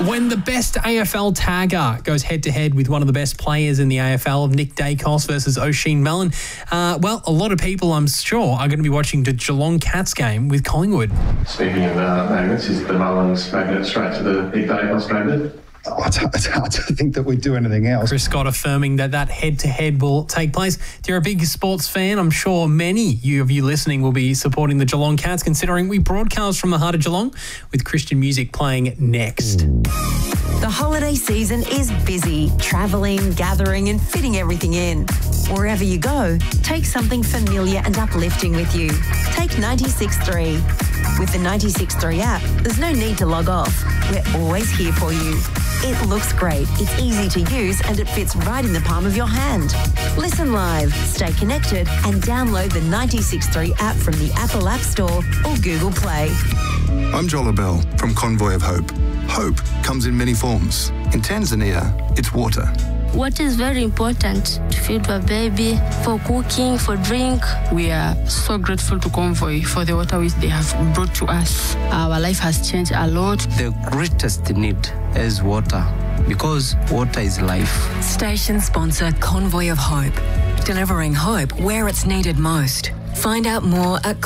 When the best AFL tagger goes head-to-head with one of the best players in the AFL, Nick Dacos versus Oisin Mellon, well, a lot of people, I'm sure, are going to be watching the Geelong Cats game with Collingwood. Speaking of magnets, is the Mullins magnet straight to the Nick Dacos magnet? It's hard to think that we'd do anything else. Chris Scott affirming that head-to-head will take place. If you're a big sports fan, I'm sure many of you listening will be supporting the Geelong Cats, considering we broadcast from the heart of Geelong with Christian music playing next. The holiday season is busy, travelling, gathering and fitting everything in. Wherever you go, take something familiar and uplifting with you. Take 96.3. With the 96.3 app, there's no need to log off. We're always here for you. It looks great, it's easy to use and it fits right in the palm of your hand. Listen live, stay connected and download the 96.3 app from the Apple App Store or Google Play. I'm Joel Bell from Convoy of Hope. Hope comes in many forms. In Tanzania, it's water. Water is very important to feed the baby, for cooking, for drink. We are so grateful to Convoy for the water which they have brought to us. Our life has changed a lot. The greatest need is water, because water is life. Station sponsor Convoy of Hope, delivering hope where it's needed most. Find out more at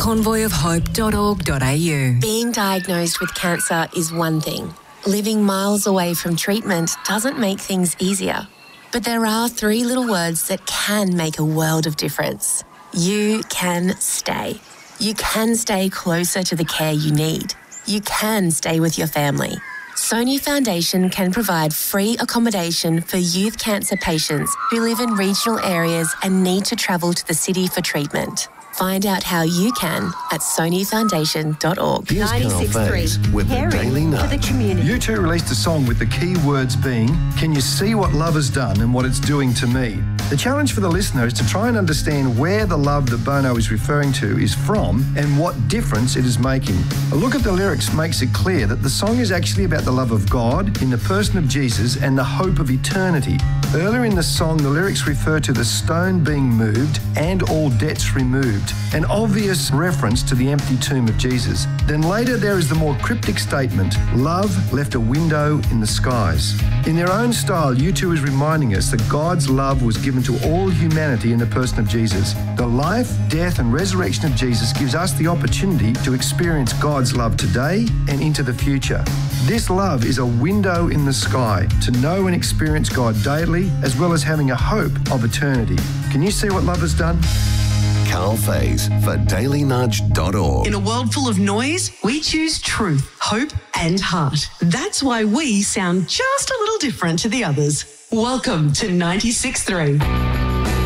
convoyofhope.org.au. Being diagnosed with cancer is one thing. Living miles away from treatment doesn't make things easier. But there are 3 little words that can make a world of difference. You can stay. You can stay closer to the care you need. You can stay with your family. Sony Foundation can provide free accommodation for youth cancer patients who live in regional areas and need to travel to the city for treatment. Find out how you can at sonyfoundation.org. Here's Carl Faze with the Daily Nudge. U2 released a song with the key words being, "Can you see what love has done and what it's doing to me?" The challenge for the listener is to try and understand where the love that Bono is referring to is from and what difference it is making. A look at the lyrics makes it clear that the song is actually about the love of God in the person of Jesus and the hope of eternity. Earlier in the song, the lyrics refer to the stone being moved and all debts removed, an obvious reference to the empty tomb of Jesus. Then later there is the more cryptic statement, "Love left a window in the skies." In their own style, U2 is reminding us that God's love was given to all humanity in the person of Jesus. The life, death and resurrection of Jesus gives us the opportunity to experience God's love today and into the future. This love is a window in the sky to know and experience God daily, as well as having a hope of eternity. Can you see what love has done? Carl Faze for dailynudge.org. In a world full of noise, we choose truth, hope and heart. That's why we sound just a little different to the others. Welcome to 96.3.